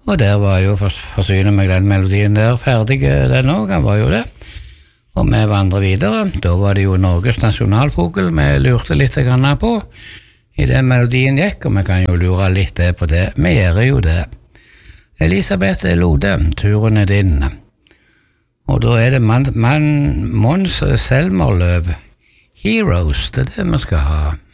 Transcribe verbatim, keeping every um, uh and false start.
Og der var jo, for forsyne meg den melodien der, ferdig den også, han var jo det. Og vi vandret videre, da var det jo Norges nasjonalfugl, vi lurte litt grann på i den melodien gikk, og vi kan jo lure litt på det, vi gjør jo det. Elisabeth Lode, turen er din. Og da er det man, man, Mons Selmerløv, Heroes, det er det vi skal ha.